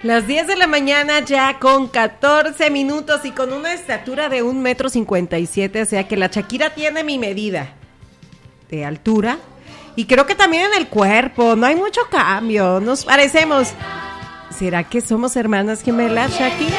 Las 10 de la mañana ya con 14 minutos y con una estatura de 1,57 m, o sea que la Shakira tiene mi medida de altura y creo que también en el cuerpo, no hay mucho cambio, nos parecemos. ¿Será que somos hermanas gemelas, Shakira?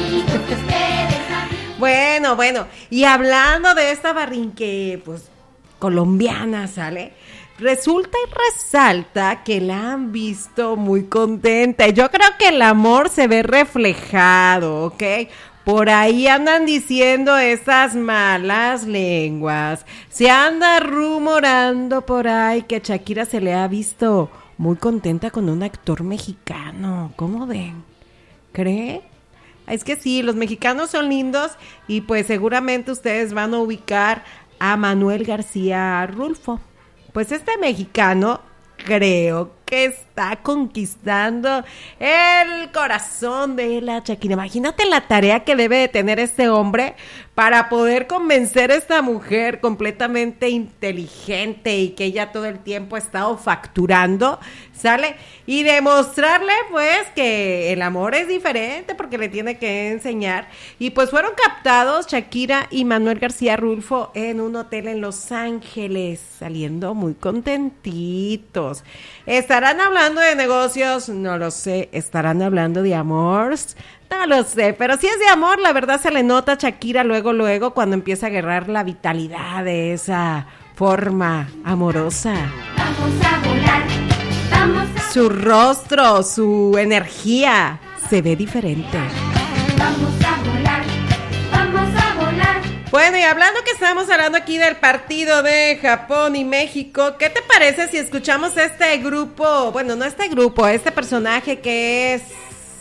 Bueno, y hablando de esta barrinque, pues, colombiana, ¿sale? Resulta y resalta que la han visto muy contenta. Y yo creo que el amor se ve reflejado, ¿ok? Por ahí andan diciendo esas malas lenguas. Se anda rumorando por ahí que Shakira se le ha visto muy contenta con un actor mexicano. ¿Cómo ven? ¿Cree? Es que sí, los mexicanos son lindos y pues seguramente ustedes van a ubicar a Manuel García Rulfo. Pues este mexicano creo que está conquistando el corazón de la Shakira. Imagínate la tarea que debe de tener este hombre para poder convencer a esta mujer completamente inteligente y que ella todo el tiempo ha estado facturando, ¿sale? Y demostrarle pues que el amor es diferente porque le tiene que enseñar. Y pues fueron captados Shakira y Manuel García Rulfo en un hotel en Los Ángeles, saliendo muy contentitos. ¿Estarán hablando de negocios? No lo sé. ¿Estarán hablando de amor? No lo sé, pero si es de amor, la verdad se le nota a Shakira luego, cuando empieza a agarrar la vitalidad de esa forma amorosa. Vamos a volar, vamos a... Su rostro, su energía, se ve diferente. Vamos a volar, vamos a volar. Bueno, y hablando que estamos hablando aquí del partido de Japón y México, ¿qué te parece si escuchamos este grupo? Bueno, no este grupo, este personaje que es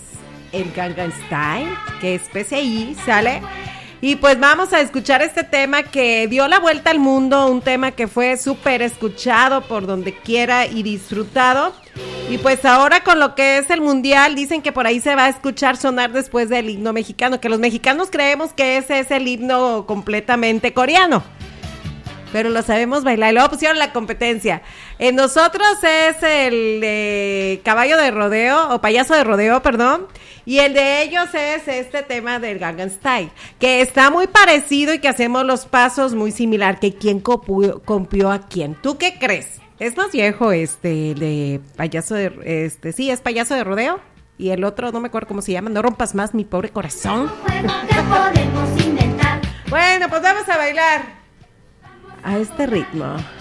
el Gangnam Style, que es PCI, ¿sale? Y pues vamos a escuchar este tema que dio la vuelta al mundo, un tema que fue súper escuchado por donde quiera y disfrutado. Y pues ahora con lo que es el mundial, dicen que por ahí se va a escuchar sonar después del himno mexicano, que los mexicanos creemos que ese es el himno completamente coreano, pero lo sabemos bailar. Y luego pusieron la competencia. En nosotros es el caballo de rodeo, o payaso de rodeo, perdón. Y el de ellos es este tema del Gangnam Style, que está muy parecido y que hacemos los pasos muy similar. Que quién copió a quién. ¿Tú qué crees? Es más viejo de payaso de... sí, es payaso de rodeo. Y el otro, no me acuerdo cómo se llama. No rompas más mi pobre corazón. Podemos inventar. Bueno, pues vamos a bailar a este ritmo.